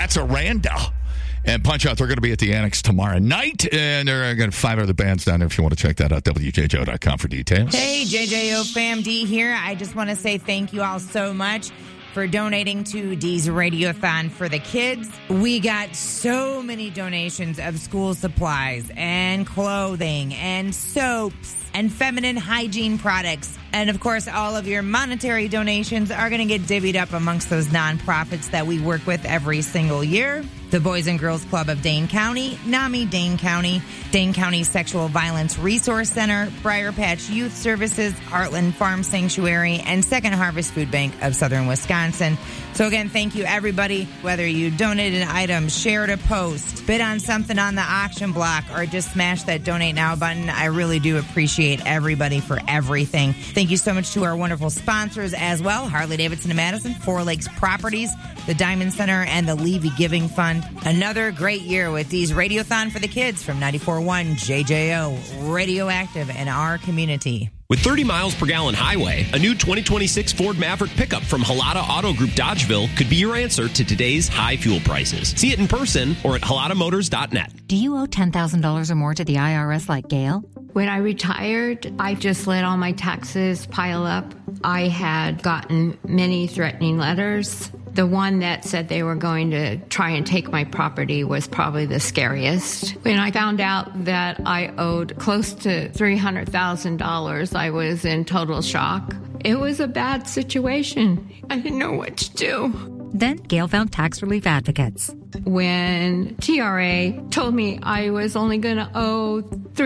That's Aranda. And Punch Out, they're going to be at the Annex tomorrow night. And there are going to 5 other bands down there if you want to check that out. WJJO.com for details. Hey, JJO Fam D here. I just want to say thank you all so much for donating to Dee's Radiothon for the kids. We got so many donations of school supplies and clothing and soaps and feminine hygiene products. And, of course, all of your monetary donations are going to get divvied up amongst those nonprofits that we work with every single year. The Boys and Girls Club of Dane County, NAMI Dane County Sexual Violence Resource Center, Briar Patch Youth Services, Heartland Farm Sanctuary, and Second Harvest Food Bank of Southern Wisconsin. So again, thank you everybody, whether you donated an item, shared a post, bid on something on the auction block, or just smash that donate now button. I really do appreciate everybody for everything. Thank you so much to our wonderful sponsors as well, Harley-Davidson of Madison, Four Lakes Properties, the Diamond Center, and the Levy Giving Fund. Another great year with these Radiothon for the kids from 94.1 JJO, radioactive in our community. With 30 miles per gallon highway, a new 2026 Ford Maverick pickup from Halata Auto Group Dodgeville could be your answer to today's high fuel prices. See it in person or at halatamotors.net. Do you owe $10,000 or more to the IRS like Gail? When I retired, I just let all my taxes pile up. I had gotten many threatening letters. The one that said they were going to try and take my property was probably the scariest. When I found out that I owed close to $300,000, I was in total shock. It was a bad situation. I didn't know what to do. Then Gail found tax relief advocates. When TRA told me I was only going to owe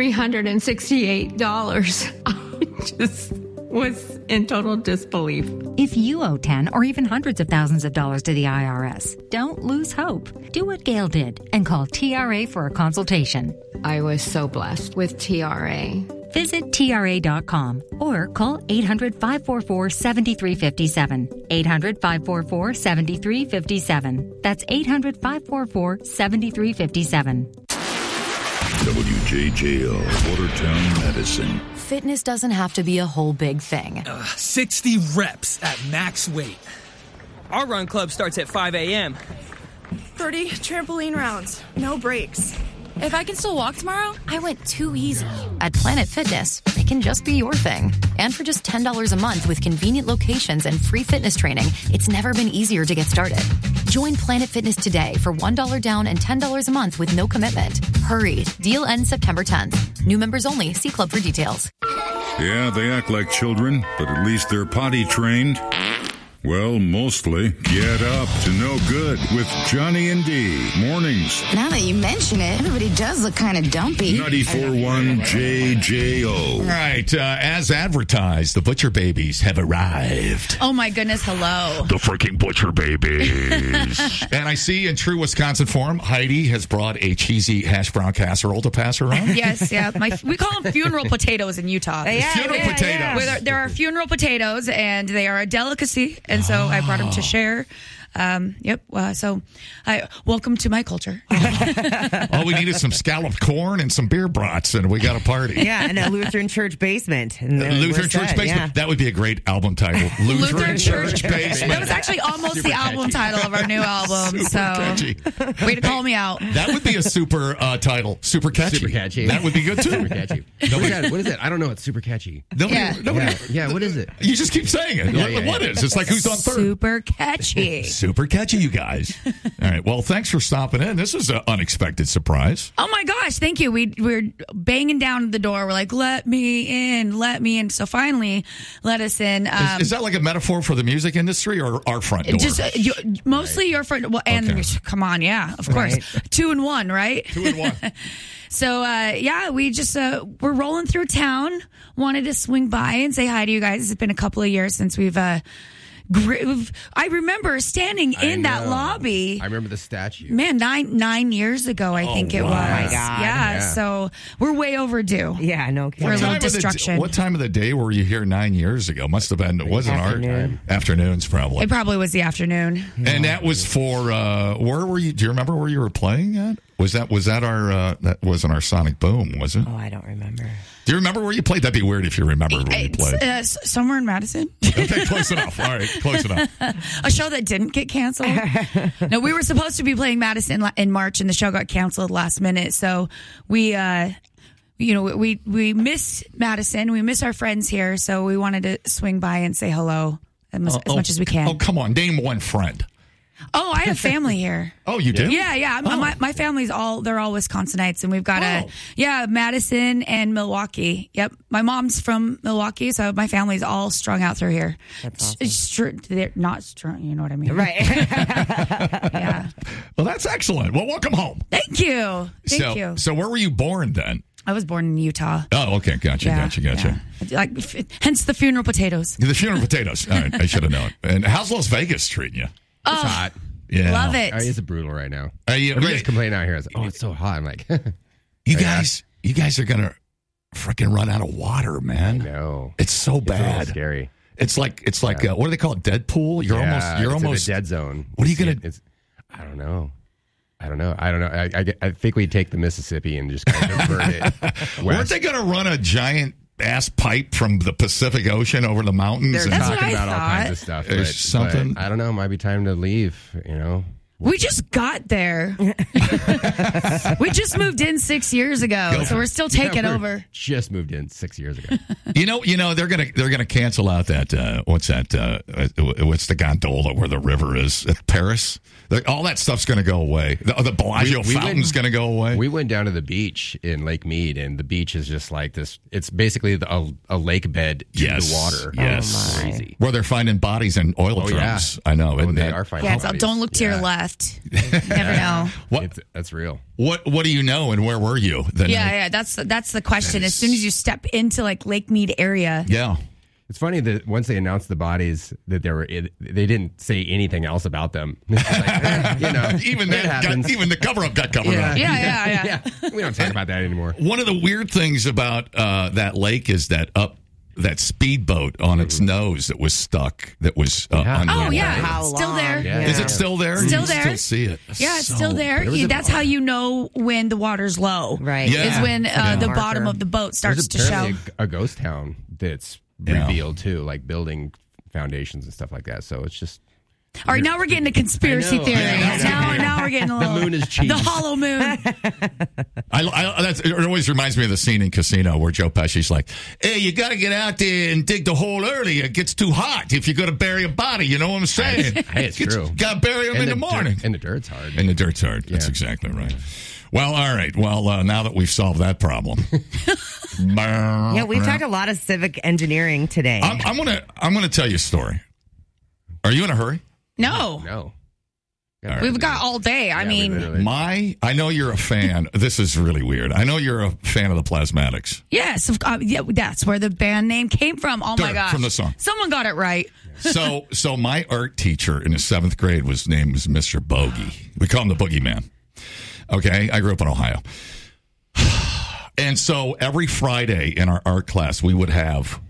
$368, I just was in total disbelief. If you owe 10 or even hundreds of thousands of dollars to the IRS, don't lose hope. Do what Gail did and call TRA for a consultation. I was so blessed with TRA. Visit TRA.com or call 800-544-7357. 800-544-7357. That's 800-544-7357. WJJO, Watertown, Madison. Fitness doesn't have to be a whole big thing. 60 reps at max weight. Our run club starts at 5 a.m. 30 trampoline rounds, no breaks. If I can still walk tomorrow, I went too easy. At Planet Fitness, it can just be your thing. And for just $10 a month with convenient locations and free fitness training, it's never been easier to get started. Join Planet Fitness today for $1 down and $10 a month with no commitment. Hurry. Deal ends September 10th. New members only. See club for details. Yeah, they act like children, but at least they're potty trained. Well, mostly. Get up to no good with Johnny and Dee. Mornings. Now that you mention it, everybody does look kind of dumpy. 94.1 JJO. All right, as advertised, the Butcher Babies have arrived. Oh, my goodness, hello. The freaking Butcher Babies. And I see in true Wisconsin form, Heidi has brought a cheesy hash brown casserole to pass around. Yes, yeah. We call them funeral potatoes in Utah. Funeral potatoes. Yeah. There are funeral potatoes, and they are a delicacy. And so I brought them to share. Welcome to my culture. All we needed some scalloped corn and some beer brats, and we got a party. Yeah, and a Lutheran church basement. Lutheran church basement. Yeah. That would be a great album title. Lutheran church basement. That was actually almost super the album title of our new album. Catchy. Way to call me out. That would be a super title. Super catchy. Super catchy. That would be good too. Super catchy. What is it? I don't know. It's super catchy. Nobody, what is it? You just keep saying it. What is? It's like who's on third? Super catchy. Super catchy, you guys. All right. Well, thanks for stopping in. This is an unexpected surprise. Oh, my gosh. Thank you. We're banging down the door. We're like, let me in. So finally, let us in. Is that like a metaphor for the music industry or our front door? Just mostly your front. Well, and come on. Yeah, of course. 2 in 1, right? 2 in 1. So, we just, we're rolling through town. Wanted to swing by and say hi to you guys. It's been a couple of years since we've I remember standing in that lobby. I remember the statue. Man, nine years ago, I think it was. Oh, my God. Yeah, so we're way overdue. Yeah, no kidding. For a little destruction. What time of the day were you here 9 years ago? Must have been, it wasn't Afternoon. our afternoons, probably. It probably was the afternoon. And that was for, where were you? Do you remember where you were playing at? Was that our? That wasn't our Sonic Boom, was it? Oh, I don't remember. Do you remember where you played? That'd be weird if you remember where you played. Somewhere in Madison. Okay, close enough. All right, close enough. A show that didn't get canceled. No, we were supposed to be playing Madison in March, and the show got canceled last minute. So we miss Madison. We miss our friends here. So we wanted to swing by and say hello as much as we can. Oh, come on. Name one friend. Oh, I have family here. Oh, you do? Yeah. My family's they're all Wisconsinites, and we've got Madison and Milwaukee. Yep. My mom's from Milwaukee, so my family's all strung out through here. That's awesome. They're not strung, you know what I mean? Right. Yeah. Well, that's excellent. Well, welcome home. Thank you. Thank you. So where were you born then? I was born in Utah. Oh, okay. Gotcha. Yeah. Like, hence the funeral potatoes. The funeral potatoes. All right. I should have known. And how's Las Vegas treating you? It's hot. Yeah. Love it. It's brutal right now. Everybody's complaining out here. It's like, it's so hot. I'm like, you guys are going to freaking run out of water, man. No. It's so bad. It's scary. It's like what do they call it? Deadpool? You're almost in the dead zone. What are you going to I don't know. I think we take the Mississippi and just kind of divert it west. Weren't they going to run a giant ass pipe from the Pacific Ocean over the mountains? They're talking about all kinds of stuff. There's something. But I don't know. It might be time to leave, We just got there. We just moved in 6 years ago, so we're still taking over. Just moved in 6 years ago. They're gonna cancel out that what's the gondola where the river is at Paris? All that stuff's going to go away. The Bellagio fountain's going to go away. We went down to the beach in Lake Mead, and the beach is just like this. It's basically a lake bed to the water. Yes, crazy. Where they're finding bodies in oil drums. Yeah. I know. They are finding bodies. Don't look to your left. You never know. That's real. What do you know, and where were you? That's the question. As soon as you step into like Lake Mead area. Yeah. It's funny that once they announced the bodies that they didn't say anything else about them. Like, even the cover-up got covered up. Yeah. We don't talk about that anymore. One of the weird things about that lake is that speedboat on its nose that was stuck. That was still there. Yeah. Is it still there? Still you there. Still see it. Yeah, it's still there. That's how you know when the water's low. Right. Yeah. Is when the bottom of the boat starts to show. A ghost town that's revealed too, like building foundations and stuff like that. So it's just. All right, now we're getting to conspiracy theories. Now we're getting a little. The moon is cheese. The hollow moon. It always reminds me of the scene in Casino where Joe Pesci's like, "Hey, you got to get out there and dig the hole early. It gets too hot if you're going to bury a body. You know what I'm saying? Hey, it's true. Got to bury them in the morning. And the dirt's hard. And the dirt's hard. Yeah. That's exactly right. Well, all right. Well, now that we've solved that problem. Yeah, we've talked a lot of civic engineering today. I'm gonna tell you a story. Are you in a hurry? No. Right. We've got all day. I I know you're a fan. This is really weird. I know you're a fan of the Plasmatics. Yes, that's where the band name came from. Oh my gosh, from the song. Someone got it right. So my art teacher in the 7th grade was Mr. Bogey. We call him the Boogeyman. Okay, I grew up in Ohio. And so every Friday in our art class, we would have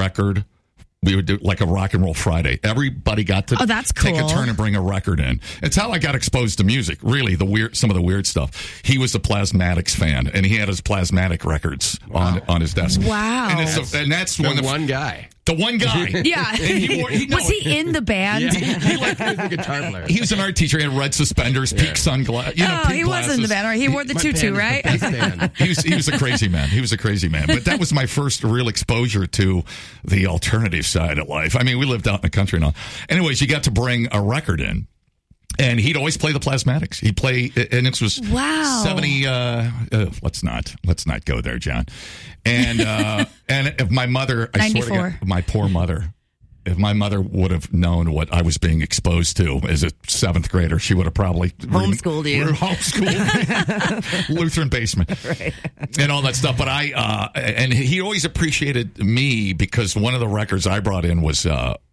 we would do like a rock and roll Friday. Everybody got to that's cool. take a turn and bring a record in. It's how I got exposed to music, really, some of the weird stuff. He was a Plasmatics fan, and he had his Plasmatic records on his desk. Wow. And that's when the one guy. The one guy. Yeah. Was he in the band? Yeah. He was a guitar player. He was an art teacher. He had red suspenders, peak sunglasses. He was in the band. Right? He wore the tutu, right? He was a crazy man. He was a crazy man. But that was my first real exposure to the alternative side of life. I mean, we lived out in the country and all. Anyways, you got to bring a record in. And he'd always play the Plasmatics. He'd play, and it was 70. Let's not go there, John. And if my mother, I 94. swear to God, my poor mother, if my mother would have known what I was being exposed to as a 7th grader, she would have probably homeschooled you. Homeschooled, Lutheran basement, right. And all that stuff. But and he always appreciated me because one of the records I brought in was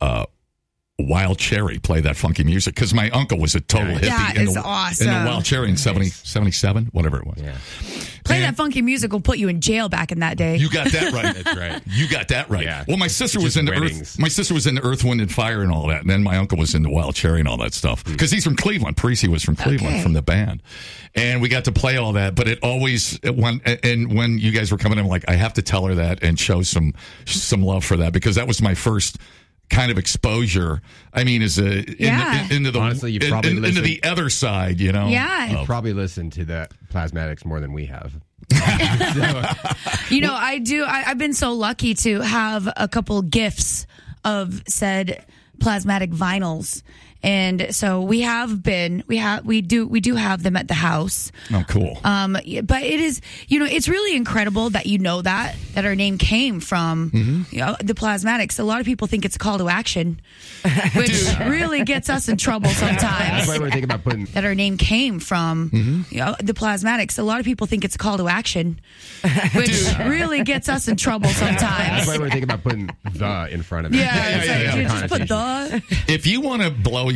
Wild Cherry, play that funky music, because my uncle was a total hippie. That is awesome. In the Wild Cherry in 77, whatever it was. Yeah. Play that funky music will put you in jail back in that day. You got that right. That's right. You got that right. Yeah. Well, my sister was Just into weddings. My sister was into Earth, Wind, and Fire and all that, and then my uncle was into Wild Cherry and all that stuff because he's from Cleveland. Parisi was from Cleveland from the band, and we got to play all that. But it always when you guys were coming in, I'm like, I have to tell her that and show some love for that because that was my first kind of exposure. I mean, into the honestly, you probably into the other side, you know. Yeah, you probably listened to the Plasmatics more than we have. You know, I do. I've been so lucky to have a couple gifts of said plasmatic vinyls. And so we do have them at the house. Oh, cool. But it is, you know, it's really incredible that you know that our name came from the Plasmatics. A lot of people think it's a call to action, which really gets us in trouble sometimes. That's why we're thinking about putting that our name came from the Plasmatics. A lot of people think it's a call to action, which really gets us in trouble sometimes. That's why we're thinking about putting the in front of it. Yeah, just put the. If you want to blow